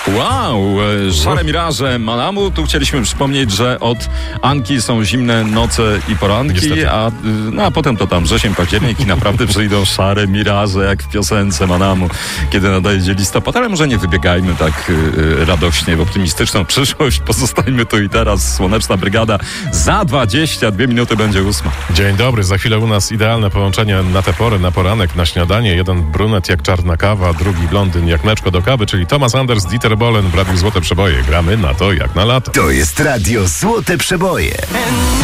Wow, szare miraże Manamu. Tu chcieliśmy przypomnieć, że od Anki są zimne noce i poranki, a potem to tam wrzesień, październik i naprawdę przyjdą szare miraże, jak w piosence Manamu, kiedy nadejdzie listopad. Ale może nie wybiegajmy tak radośnie w optymistyczną przyszłość. Pozostańmy tu i teraz. Słoneczna Brygada. Za 22 minuty będzie 8. Dzień dobry. Za chwilę u nas idealne połączenie na tę porę, na poranek, na śniadanie. Jeden brunet jak czarna kawa, drugi blondyn jak mleczko do kawy, czyli Thomas Anders, Dieter Bohlen w Radiu Złote Przeboje. Gramy na to jak na lato. To jest Radio Złote Przeboje.